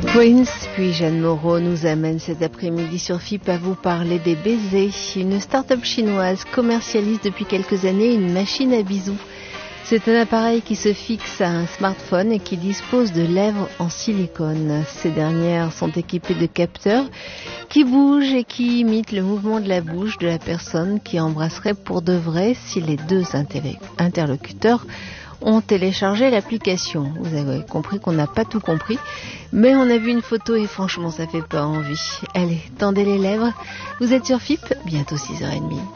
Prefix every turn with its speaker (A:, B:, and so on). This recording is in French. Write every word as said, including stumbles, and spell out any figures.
A: Prince, puis Jeanne Moreau nous amène cet après-midi sur F I P à vous parler des baisers. Une start-up chinoise commercialise depuis quelques années une machine à bisous. C'est un appareil qui se fixe à un smartphone et qui dispose de lèvres en silicone. Ces dernières sont équipées de capteurs qui bougent et qui imitent le mouvement de la bouche de la personne qui embrasserait pour de vrai si les deux interlocuteurs ont téléchargé l'application. Vous avez compris qu'on n'a pas tout compris, mais on a vu une photo et franchement ça fait pas envie. Allez, tendez les lèvres. Vous êtes sur F I P, bientôt six heures trente.